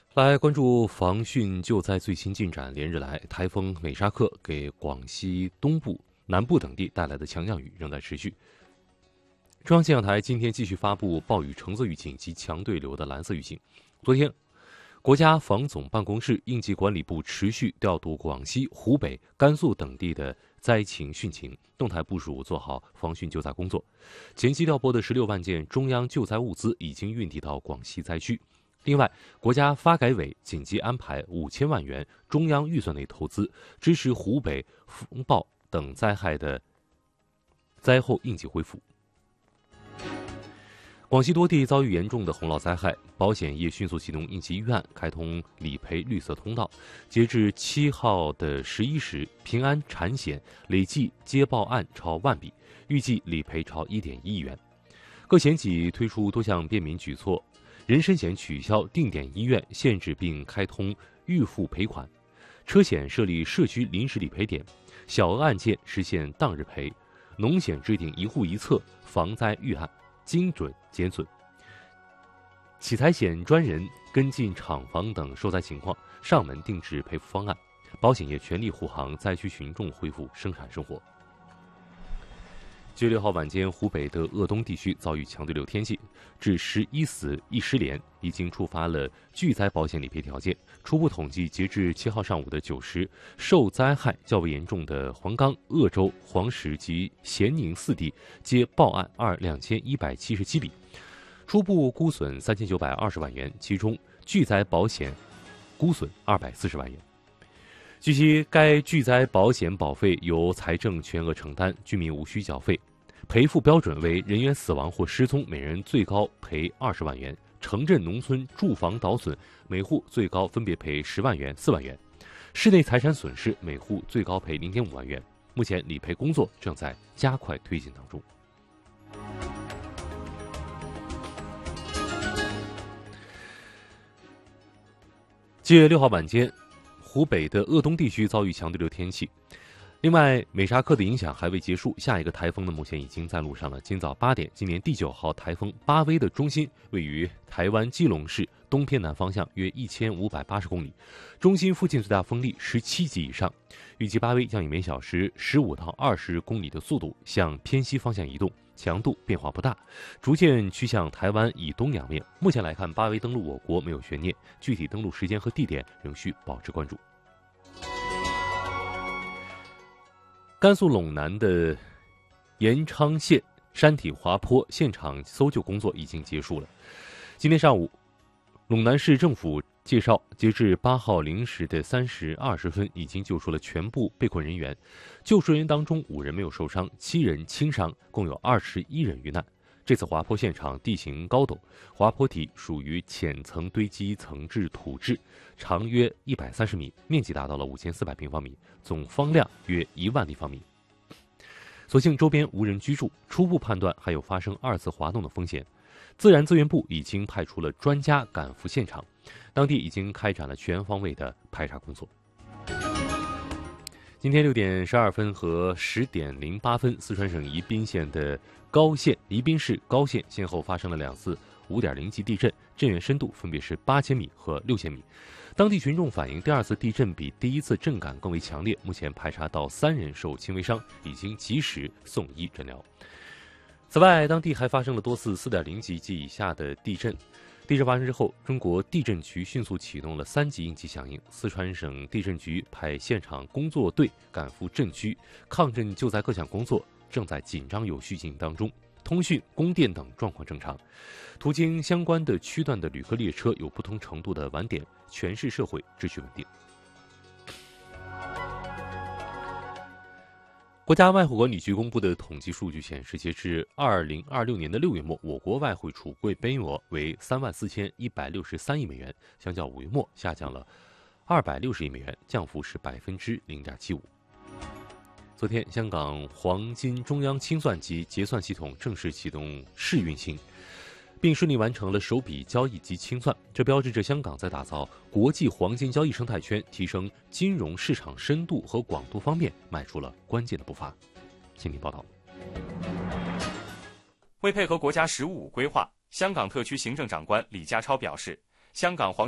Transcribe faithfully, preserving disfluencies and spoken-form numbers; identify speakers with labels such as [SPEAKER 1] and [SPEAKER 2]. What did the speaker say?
[SPEAKER 1] 来关注防汛救灾最新进展。连日来，台风美沙克给广西东部、南部等地带来的强降雨仍在持续。中央气象台今天继续发布暴雨橙色预警及强对流的蓝色预警。昨天，国家防总办公室、应急管理部持续调度广西、湖北、甘肃等地的灾情汛情，动态部署做好防汛救灾工作。前期调拨的十六万件中央救灾物资已经运抵到广西灾区。另外，国家发改委紧急安排五千万元中央预算内投资，支持湖北风暴等灾害的灾后应急恢复。广西多地遭遇严重的洪涝灾害，保险业迅速启动应急预案，开通理赔绿色通道。截至七号的十一时，平安产险累计接报案超万笔，预计理赔超一点一亿元。各险企推出多项便民举措。人身险取消定点医院限制并开通预付赔款，车险设立社区临时理赔点，小额案件实现当日赔，农险制定一户一策防灾预案，精准减损。企财险专人跟进厂房等受灾情况，上门定制赔付方案。保险业全力护航灾区群众恢复生产生活。七月六号晚间，湖北的鄂东地区遭遇强对流天气，致十一死一失联，已经触发了巨灾保险理赔条件。初步统计，截至七号上午的九时，受灾害较为严重的黄冈、鄂州、黄石及咸宁四地皆报案二两千一百七十七笔，初步估损三千九百二十万元，其中巨灾保险估损二百四十万元。据悉，该巨灾保险保费由财政全额承担，居民无需缴费。赔付标准为人员死亡或失踪，每人最高赔二十万元；城镇农村住房倒损，每户最高分别赔十万元、四万元；室内财产损失，每户最高赔零点五万元。目前理赔工作正在加快推进当中。七月六号晚间，湖北的鄂东地区遭遇强对流天气。另外，美沙克的影响还未结束，下一个台风呢，目前已经在路上了。今早八点，今年第九号台风巴威的中心位于台湾基隆市东偏南方向约一千五百八十公里，中心附近最大风力十七级以上。预计巴威将以每小时十五到二十公里的速度向偏西方向移动，强度变化不大，逐渐趋向台湾以东两面。目前来看，巴威登陆我国没有悬念，具体登陆时间和地点仍需保持关注。甘肃陇南的延昌县山体滑坡现场搜救工作已经结束了。今天上午，陇南市政府介绍，截至八号零时的三时二十分，已经救出了全部被困人员。救出人员当中，五人没有受伤，七人轻伤，共有二十一人遇难。这次滑坡现场地形高陡，滑坡体属于浅层堆积层质土质，长约一百三十米，面积达到了五千四百平方米，总方量约一万立方米。所幸周边无人居住，初步判断还有发生二次滑动的风险。自然资源部已经派出了专家赶赴现场，当地已经开展了全方位的排查工作。今天六点十二分和十点零八分，四川省宜宾县的高县、宜宾市高县先后发生了两次五点零级地震，震源深度分别是八千米和六千米。当地群众反映，第二次地震比第一次震感更为强烈。目前排查到三人受轻微伤，已经及时送医诊疗。此外，当地还发生了多次四点零级及以下的地震。地震发生之后，中国地震局迅速启动了三级应急响应。四川省地震局派现场工作队赶赴震区，抗震救灾各项工作正在紧张有序进行当中。通讯、供电等状况正常。途经相关的区段的旅客列车有不同程度的晚点，全市社会秩序稳定。国家外汇管理局公布的统计数据显示，截至二零二六年的六月末，我国外汇储备备额为三万四千一百六十三亿美元，相较五月末下降了二百六十亿美元，降幅是百分之零点七五。昨天，香港黄金中央清算及结算系统正式启动试运行，并顺利完成了首笔交易及清算，这标志着香港在打造国际黄金交易生态圈、提升金融市场深度和广度方面迈出了关键的步伐。请听报道。
[SPEAKER 2] 为配合国家“十五五”规划，香港特区行政长官李家超表示，香港黄